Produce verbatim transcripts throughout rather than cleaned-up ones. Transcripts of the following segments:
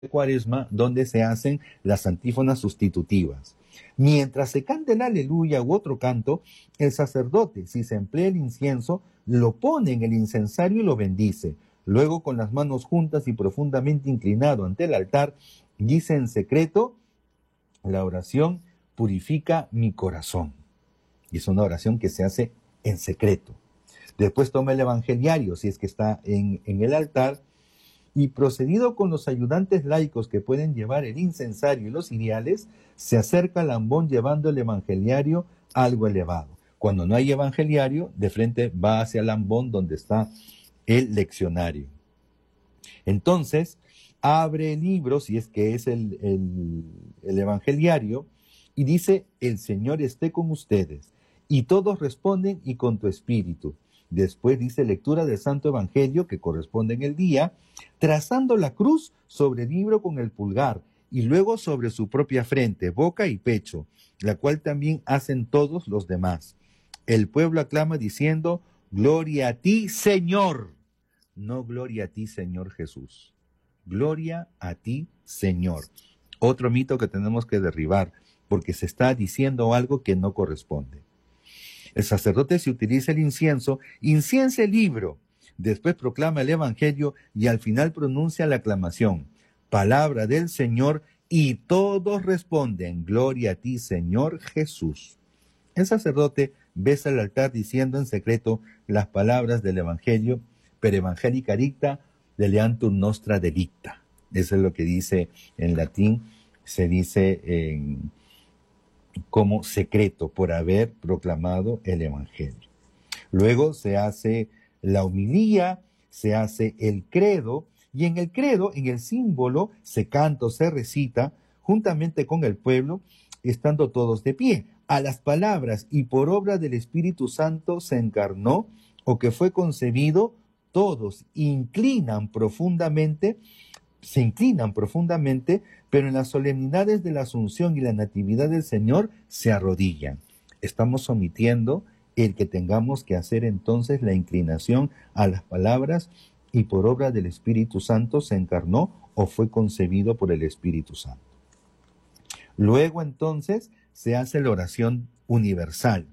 Cuaresma, donde se hacen las antífonas sustitutivas. Mientras se canta el aleluya u otro canto, el sacerdote, si se emplea el incienso, lo pone en el incensario y lo bendice. Luego, con las manos juntas y profundamente inclinado ante el altar, dice en secreto la oración: purifica mi corazón. Y es una oración que se hace en secreto. Después toma el evangeliario, si es que está en, en el altar, y procedido con los ayudantes laicos que pueden llevar el incensario y los ciriales, se acerca al ambón llevando el evangeliario algo elevado. Cuando no hay evangeliario, de frente va hacia el ambón donde está el leccionario. Entonces, abre el libro, si es que es el, el, el evangeliario, y dice: el Señor esté con ustedes. Y todos responden: y con tu espíritu. Después dice: lectura del Santo Evangelio, que corresponde en el día, trazando la cruz sobre el libro con el pulgar, y luego sobre su propia frente, boca y pecho, la cual también hacen todos los demás. El pueblo aclama diciendo: gloria a ti, Señor. No gloria a ti, Señor Jesús. Gloria a ti, Señor. Otro mito que tenemos que derribar, porque se está diciendo algo que no corresponde. El sacerdote, si utiliza el incienso, inciensa el libro, después proclama el evangelio y al final pronuncia la aclamación: palabra del Señor, y todos responden: gloria a ti, Señor Jesús. El sacerdote besa el altar diciendo en secreto las palabras del evangelio: per evangelica dicta, deleantur nostra delicta. Eso es lo que dice en latín, se dice en como secreto, por haber proclamado el evangelio. Luego se hace la homilía, se hace el credo, y en el credo, en el símbolo, se canta o se recita juntamente con el pueblo, estando todos de pie. A las palabras: y por obra del Espíritu Santo se encarnó, o que fue concebido, todos inclinan profundamente, se inclinan profundamente, pero en las solemnidades de la Asunción y la Natividad del Señor se arrodillan. Estamos omitiendo el que tengamos que hacer entonces la inclinación a las palabras: y por obra del Espíritu Santo se encarnó, o fue concebido por el Espíritu Santo. Luego entonces se hace la oración universal,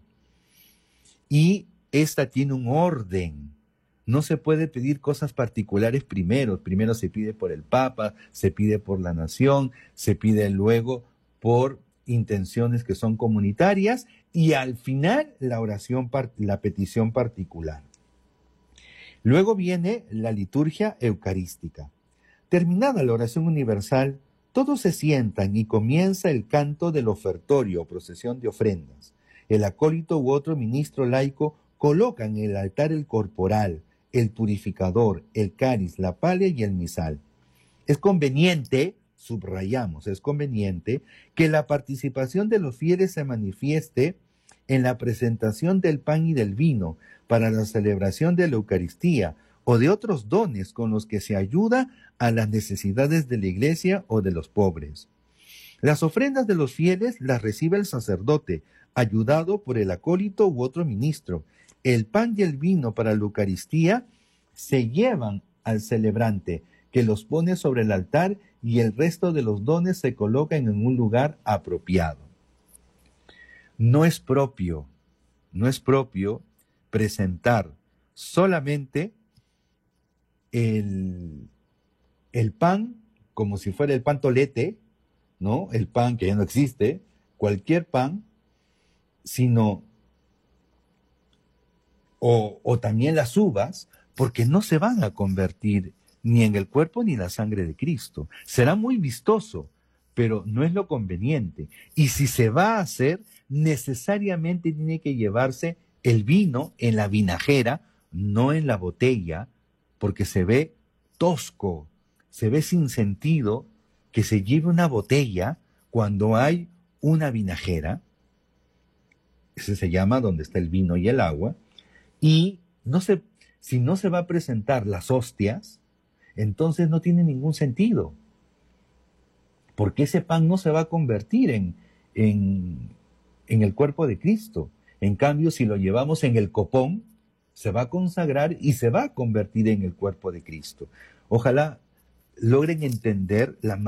y esta tiene un orden. No se puede pedir cosas particulares primero. Primero se pide por el Papa, se pide por la nación, se pide luego por intenciones que son comunitarias, y al final la oración, la petición particular. Luego viene la liturgia eucarística. Terminada la oración universal, todos se sientan y comienza el canto del ofertorio o procesión de ofrendas. El acólito u otro ministro laico coloca en el altar el corporal, el purificador, el cáliz, la palha y el misal. Es conveniente, subrayamos, es conveniente que la participación de los fieles se manifieste en la presentación del pan y del vino para la celebración de la Eucaristía o de otros dones con los que se ayuda a las necesidades de la iglesia o de los pobres. Las ofrendas de los fieles las recibe el sacerdote, ayudado por el acólito u otro ministro. El pan y el vino para la Eucaristía se llevan al celebrante, que los pone sobre el altar, y el resto de los dones se colocan en un lugar apropiado. No es propio, no es propio presentar solamente el, el pan como si fuera el pan tolete, ¿no? El pan que ya no existe, cualquier pan, sino O, o también las uvas, porque no se van a convertir ni en el cuerpo ni en la sangre de Cristo. Será muy vistoso, pero no es lo conveniente. Y si se va a hacer, necesariamente tiene que llevarse el vino en la vinajera, no en la botella, porque se ve tosco, se ve sin sentido que se lleve una botella cuando hay una vinajera. Ese se llama donde está el vino y el agua. Y no se, si no se va a presentar las hostias, entonces no tiene ningún sentido, porque ese pan no se va a convertir en, en, en el cuerpo de Cristo. En cambio, si lo llevamos en el copón, se va a consagrar y se va a convertir en el cuerpo de Cristo. Ojalá logren entender la